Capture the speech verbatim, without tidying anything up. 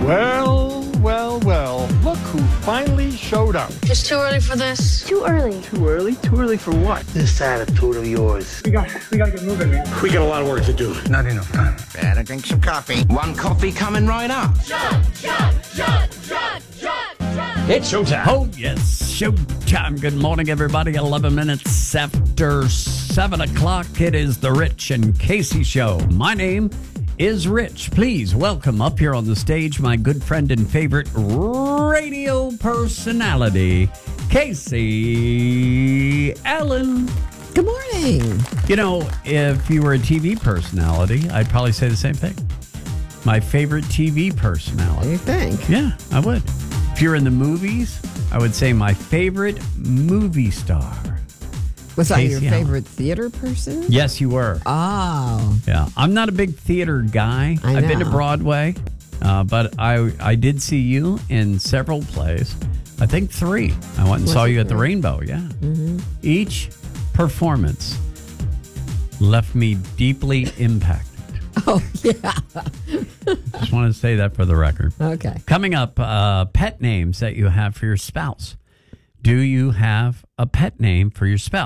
Well, well, well, look who finally showed up. It's too early for this. Too early. Too early? Too early for what? This attitude of yours. We got, we got to get moving, man. We got a lot of work to do. Not enough time. Better drink some coffee. One coffee coming right up. Shut, shut, shut, shut, shut, shut. It's showtime. Oh, yes, showtime. Good morning, everybody. eleven minutes after seven o'clock. It is the Rich and Casey Show. My name is Rich. Please welcome up here on the stage my good friend and favorite radio personality, Casey Allen. Good morning. You know, if you were a T V personality, I'd probably say the same thing. My favorite T V personality. You think? Yeah, I would. If you're in the movies, I would say my favorite movie star. Was I your Casey favorite theater person? Yes, you were. Oh. Yeah, I'm not a big theater guy. I I've been to know. Broadway, uh, but I I did see you in several plays. I think three. I went and Was saw it you at the three? Rainbow. Yeah. Mm-hmm. Each performance left me deeply impacted. Oh, yeah. Just want to say that for the record. Okay. Coming up, uh, pet names that you have for your spouse. Do you have a pet name for your spouse?